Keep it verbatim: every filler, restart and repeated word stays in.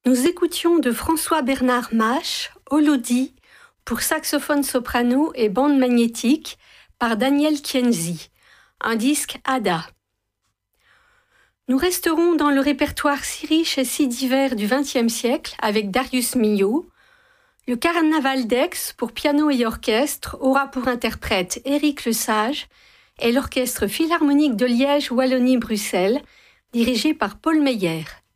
Nous écoutions de François-Bernard Mache, Holodie, pour saxophone soprano et bande magnétique, par Daniel Kienzi, un disque Ada. Nous resterons dans le répertoire si riche et si divers du vingtième siècle avec Darius Milhaud. Le Carnaval d'Aix pour piano et orchestre aura pour interprète Éric Lesage et l'Orchestre philharmonique de Liège Wallonie-Bruxelles, dirigé par Paul Meyer.